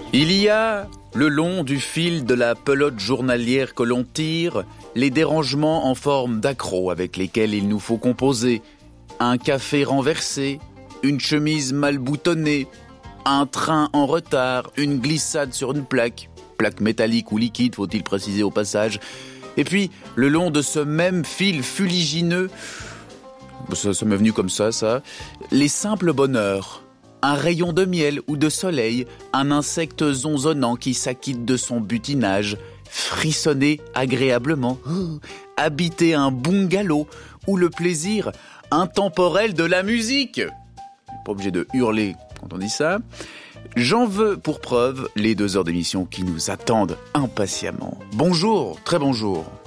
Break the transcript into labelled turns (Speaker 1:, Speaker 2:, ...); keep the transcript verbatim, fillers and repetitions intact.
Speaker 1: Il y a, le long du fil de la pelote journalière que l'on tire, les dérangements en forme d'accrocs avec lesquels il nous faut composer. Un café renversé, une chemise mal boutonnée, un train en retard, une glissade sur une plaque, plaque métallique ou liquide, faut-il préciser au passage. Et puis, le long de ce même fil fuligineux, ça, ça m'est venu comme ça, ça, les simples bonheurs. Un rayon de miel ou de soleil, un insecte zonzonnant qui s'acquitte de son butinage, frissonner agréablement, oh, habiter un bungalow ou le plaisir intemporel de la musique. Pas obligé de hurler quand on dit ça. J'en veux pour preuve les deux heures d'émission qui nous attendent impatiemment. Bonjour, très bonjour.